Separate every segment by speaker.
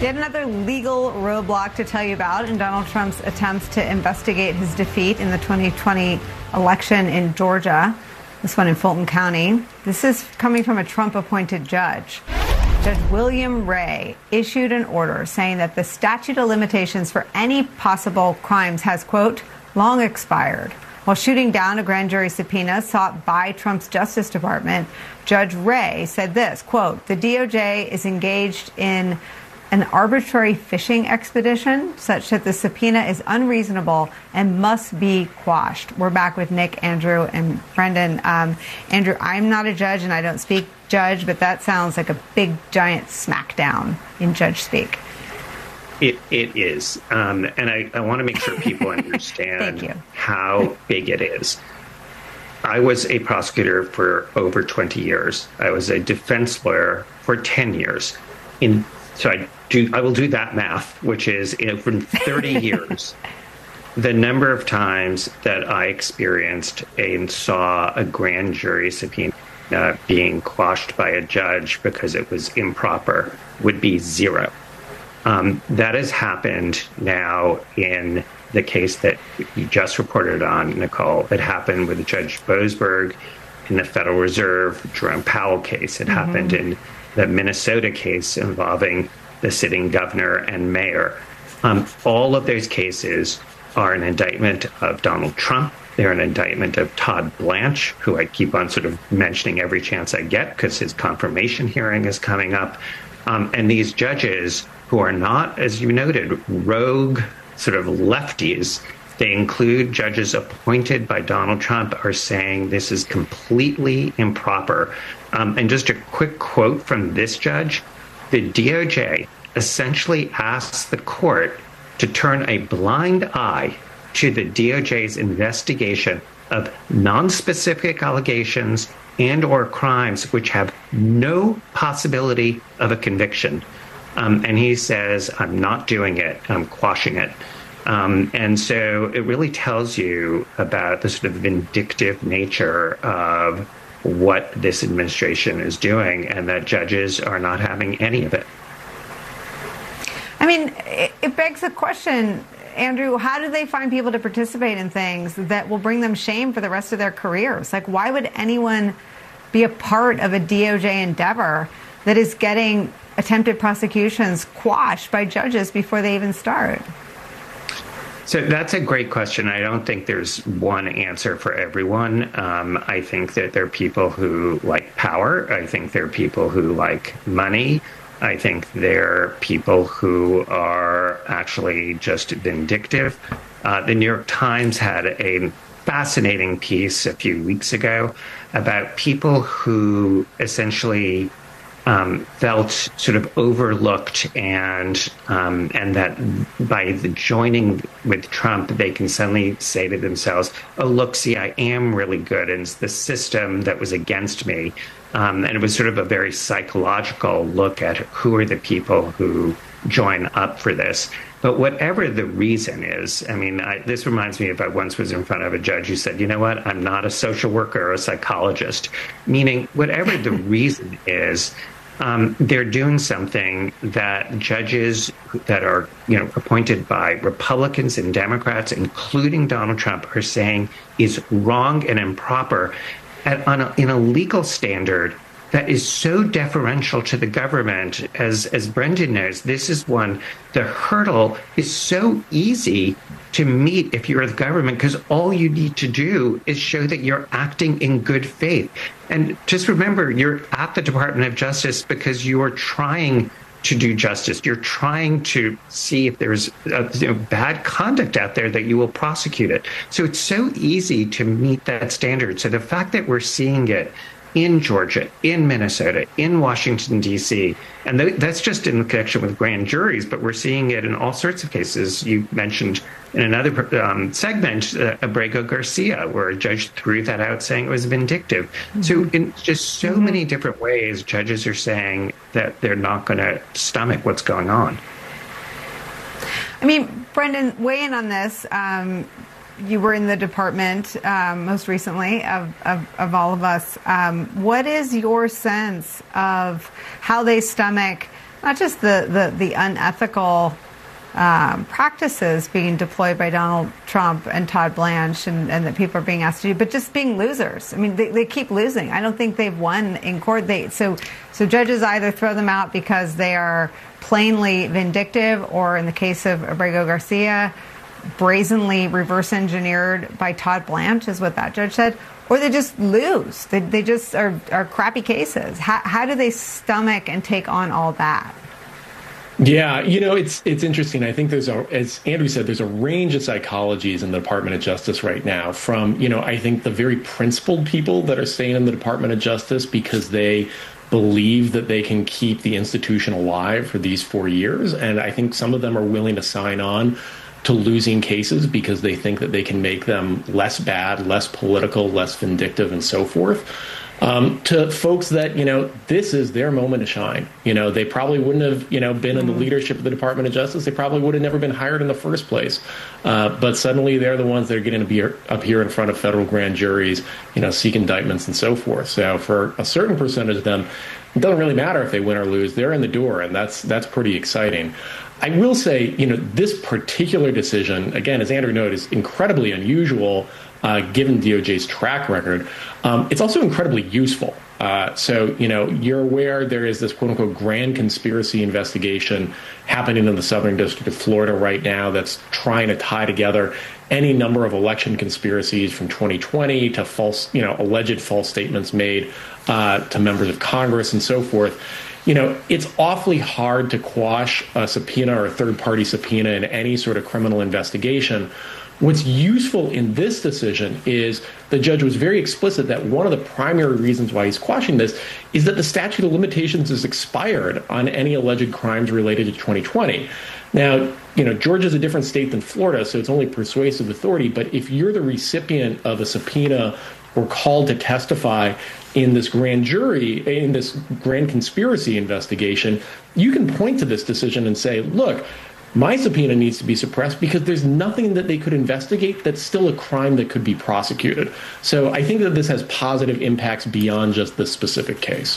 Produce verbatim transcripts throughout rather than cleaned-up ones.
Speaker 1: Yet another legal roadblock to tell you about in Donald Trump's attempts to investigate his defeat in the twenty twenty election in Georgia, this one in Fulton County. This is coming from a Trump-appointed judge. Judge William Ray issued an order saying that the statute of limitations for any possible crimes has, quote, long expired. While shooting down a grand jury subpoena sought by Trump's Justice Department, Judge Ray said this, quote, the D O J is engaged in an arbitrary fishing expedition such that the subpoena is unreasonable and must be quashed. We're back with Nick, Andrew, and Brendan. Um, Andrew, I'm not a judge and I don't speak judge, but that sounds like a big, giant smackdown in judge speak.
Speaker 2: It It is. Um, and I, I want to make sure people understand how big it is. I was a prosecutor for over twenty years. I was a defense lawyer for ten years. In So I do. I will do that math, which is in thirty years, the number of times that I experienced and saw a grand jury subpoena being quashed by a judge because it was improper would be zero. Um, that has happened now in the case that you just reported on, Nicole. It happened with Judge Boasberg in the Federal Reserve Jerome Powell case. It mm-hmm. happened in the Minnesota case involving the sitting governor and mayor. Um, all of those cases are an indictment of Donald Trump. They're an indictment of Todd Blanche, who I keep on sort of mentioning every chance I get because his confirmation hearing is coming up. Um, and these judges who are not, as you noted, rogue sort of lefties, they include judges appointed by Donald Trump, are saying this is completely improper. Um, and just a quick quote from this judge, the D O J essentially asks the court to turn a blind eye to the D O J's investigation of non-specific allegations and or crimes which have no possibility of a conviction. Um, and he says, I'm not doing it, I'm quashing it. Um, and so it really tells you about the sort of vindictive nature of what this administration is doing, and that judges are not having any of it.
Speaker 1: I mean, it, it begs the question, Andrew, how do they find people to participate in things that will bring them shame for the rest of their careers? Like, why would anyone be a part of a D O J endeavor that is getting attempted prosecutions quashed by judges before they even start?
Speaker 2: So that's a great question. I don't think there's one answer for everyone. Um, I think that there are people who like power. I think there are people who like money. I think there are people who are actually just vindictive. Uh, the New York Times had a fascinating piece a few weeks ago about people who essentially Um, felt sort of overlooked, and um, and that by the joining with Trump, they can suddenly say to themselves, "Oh, look, see, I am really good, and it's the system that was against me." Um, and it was sort of a very psychological look at who are the people who join up for this. But whatever the reason is, I mean, I, this reminds me if I once was in front of a judge who said, you know what, I'm not a social worker or a psychologist, meaning whatever the reason is, um, they're doing something that judges that are, you know, appointed by Republicans and Democrats, including Donald Trump, are saying is wrong and improper at, on a, in a legal standard that is so deferential to the government. As as Brendan knows, this is one, the hurdle is so easy to meet if you're the government, because all you need to do is show that you're acting in good faith. And just remember, you're at the Department of Justice because you are trying to do justice. You're trying to see if there's uh, you know, bad conduct out there that you will prosecute it. So it's so easy to meet that standard. So the fact that we're seeing it in Georgia, in Minnesota, in Washington, D C, and th- that's just in connection with grand juries, but we're seeing it in all sorts of cases. You mentioned in another um, segment, uh, Abrego Garcia, where a judge threw that out saying it was vindictive. Mm-hmm. So in just so mm-hmm. many different ways, judges are saying that they're not going to stomach what's going on.
Speaker 1: I mean, Brendan, weigh in on this. Um, You were in the department um, most recently of, of, of all of us. Um, what is your sense of how they stomach not just the, the, the unethical um, practices being deployed by Donald Trump and Todd Blanche and, and that people are being asked to do, but just being losers. I mean, they, they keep losing. I don't think they've won in court. They, so, so judges either throw them out because they are plainly vindictive, or in the case of Abrego Garcia, brazenly reverse engineered by Todd Blanche, is what that judge said, or they just lose. They, they just are, are crappy cases. How, how do they stomach and take on all that?
Speaker 3: Yeah, you know, it's it's interesting. I think there's a, as Andrew said, there's a range of psychologies in the Department of Justice right now, from, you know, I think the very principled people that are staying in the Department of Justice because they believe that they can keep the institution alive for these four years. And I think some of them are willing to sign on to losing cases because they think that they can make them less bad, less political, less vindictive, and so forth. Um, to folks that, you know, this is their moment to shine. You know, they probably wouldn't have, you know, been in the leadership of the Department of Justice. They probably would have never been hired in the first place. Uh, but suddenly they're the ones that are getting to be up here in front of federal grand juries, you know, seek indictments and so forth. So for a certain percentage of them, it doesn't really matter if they win or lose. They're in the door, and that's that's pretty exciting. I will say, you know, this particular decision, again, as Andrew noted, is incredibly unusual uh, given D O J's track record. Um, it's also incredibly useful. Uh, so, you know, you're aware there is this quote unquote grand conspiracy investigation happening in the Southern District of Florida right now that's trying to tie together any number of election conspiracies from twenty twenty to false, you know, alleged false statements made uh, to members of Congress and so forth. You know, it's awfully hard to quash a subpoena or a third-party subpoena in any sort of criminal investigation. What's useful in this decision is the judge was very explicit that one of the primary reasons why he's quashing this is that the statute of limitations is expired on any alleged crimes related to twenty twenty. Now, you know, Georgia's a different state than Florida, so it's only persuasive authority. But if you're the recipient of a subpoena or called to testify in this grand jury, in this grand conspiracy investigation, you can point to this decision and say, look, my subpoena needs to be suppressed because there's nothing that they could investigate that's still a crime that could be prosecuted. So I think that this has positive impacts beyond just this specific case.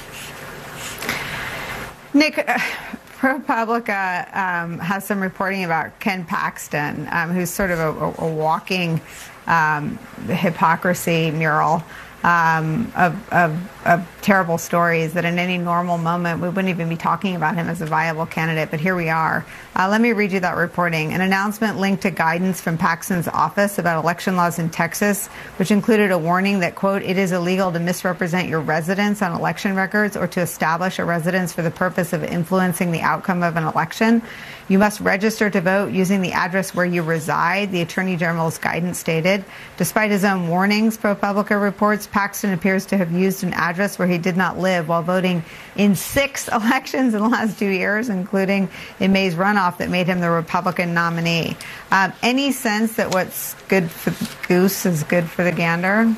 Speaker 1: Nick, uh, ProPublica um, has some reporting about Ken Paxton, um, who's sort of a, a walking um, hypocrisy mural. Um, of, of, of terrible stories that in any normal moment we wouldn't even be talking about him as a viable candidate, but here we are. Uh, let me read you that reporting. An announcement linked to guidance from Paxton's office about election laws in Texas, which included a warning that, quote, it is illegal to misrepresent your residence on election records or to establish a residence for the purpose of influencing the outcome of an election. You must register to vote using the address where you reside, the Attorney General's guidance stated. Despite his own warnings, ProPublica reports Paxton appears to have used an address where he did not live while voting in six elections in the last two years, including in May's runoff that made him the Republican nominee. Um, any sense that what's good for the goose is good for the gander?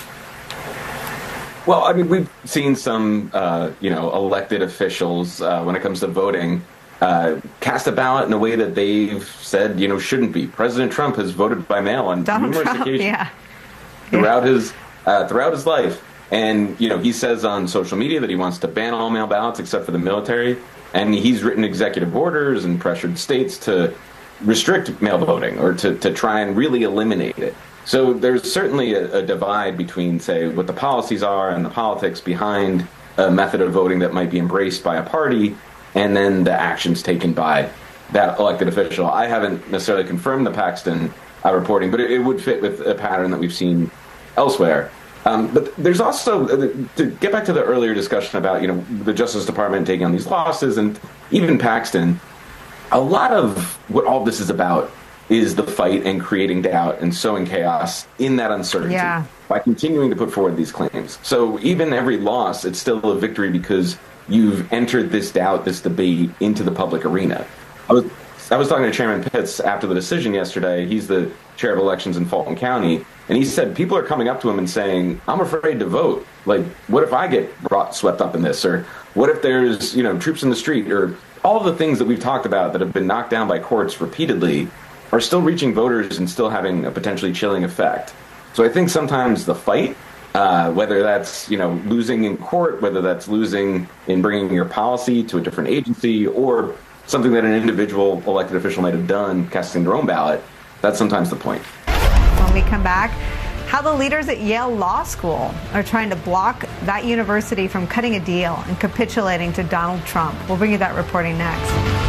Speaker 4: Well, I mean, we've seen some, uh, you know, elected officials uh, when it comes to voting uh, cast a ballot in a way that they've said, you know, shouldn't be. President Trump has voted by mail on
Speaker 1: Donald
Speaker 4: numerous
Speaker 1: Trump,
Speaker 4: occasions
Speaker 1: yeah.
Speaker 4: throughout his uh, throughout his life. And, you know, he says on social media that he wants to ban all mail ballots except for the military. And he's written executive orders and pressured states to restrict mail voting or to, to try and really eliminate it. So there's certainly a, a divide between, say, what the policies are and the politics behind a method of voting that might be embraced by a party and then the actions taken by that elected official. I haven't necessarily confirmed the Paxton uh, reporting, but it, it would fit with a pattern that we've seen elsewhere. Um, but there's also, uh, to get back to the earlier discussion about, you know, the Justice Department taking on these losses and even Paxton, a lot of what all this is about is the fight and creating doubt and sowing chaos in that uncertainty
Speaker 1: yeah.
Speaker 4: by continuing to put forward these claims. So even every loss, it's still a victory because you've entered this doubt, this debate into the public arena. I was I was talking to Chairman Pitts after the decision yesterday. He's the chair of elections in Fulton County. And he said people are coming up to him and saying, I'm afraid to vote. Like, what if I get brought swept up in this? Or what if there's, you know, troops in the street? Or all of the things that we've talked about that have been knocked down by courts repeatedly are still reaching voters and still having a potentially chilling effect. So I think sometimes the fight Uh, whether that's, you know, losing in court, whether that's losing in bringing your policy to a different agency, or something that an individual elected official might have done, casting their own ballot, that's sometimes the point.
Speaker 1: When we come back, how the leaders at Yale Law School are trying to block that university from cutting a deal and capitulating to Donald Trump. We'll bring you that reporting next.